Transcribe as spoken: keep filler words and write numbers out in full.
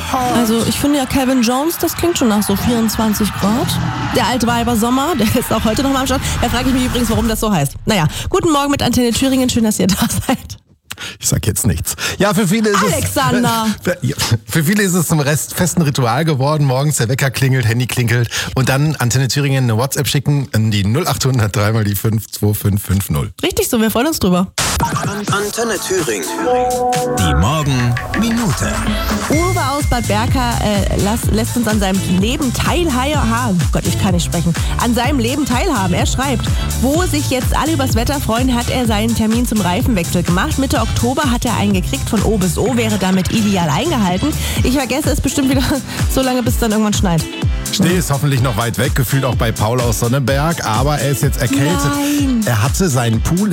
Also ich finde ja Calvin Jones, das klingt schon nach so vierundzwanzig Grad. Der Altweiber Sommer, der ist auch heute noch mal am Start. Da frage ich mich übrigens, warum das so heißt. Naja, guten Morgen mit Antenne Thüringen, schön, dass ihr da seid. Ich sag jetzt nichts. Ja, für viele ist Alexander. es für, für viele ist es zum Rest festen Ritual geworden. Morgens der Wecker klingelt, Handy klingelt und dann Antenne Thüringen eine WhatsApp schicken an die null acht hundert drei mal die fünf zwei fünf fünf null. Richtig so, wir freuen uns drüber. Antenne Thüringen. Die Morgenminute. Uwe aus Bad Berka äh, las, lässt uns an seinem Leben teilhaben. Oh Gott, ich kann nicht sprechen. An seinem Leben teilhaben. Er schreibt, wo sich jetzt alle übers Wetter freuen, hat er seinen Termin zum Reifenwechsel gemacht. Mitte Oktober hat er einen gekriegt, von O bis O, wäre damit ideal eingehalten. Ich vergesse es bestimmt wieder so lange, bis es dann irgendwann schneit. Schnee ist hoffentlich noch weit weg, gefühlt auch bei Paul aus Sonneberg, aber er ist jetzt erkältet. Nein. Er hatte seinen Pool